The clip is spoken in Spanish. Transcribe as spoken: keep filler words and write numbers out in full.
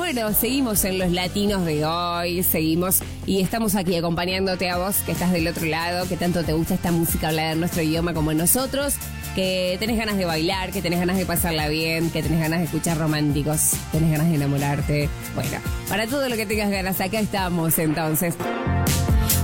bueno, seguimos en los latinos de hoy, seguimos y estamos aquí acompañándote a vos que estás del otro lado, que tanto te gusta esta música hablar en nuestro idioma como nosotros, que tenés ganas de bailar, que tenés ganas de pasarla bien, que tenés ganas de escuchar románticos, tenés ganas de enamorarte. Bueno, para todo lo que tengas ganas, acá estamos entonces.